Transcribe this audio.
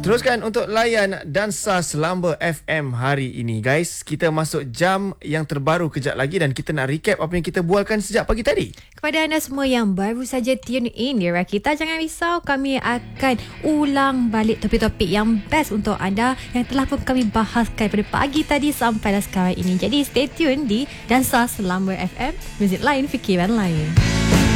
Teruskan untuk layan Dansa Selamba FM hari ini, guys. Kita masuk jam yang terbaru kejap lagi dan kita nak recap apa yang kita bualkan sejak pagi tadi. Kepada anda semua yang baru saja tune in di Rakita, jangan risau, kami akan ulang balik topik-topik yang best untuk anda yang telah pun kami bahaskan pada pagi tadi sampai sekarang ini. Jadi stay tune di Dansa Selamba FM, muzik lain, fikiran lain.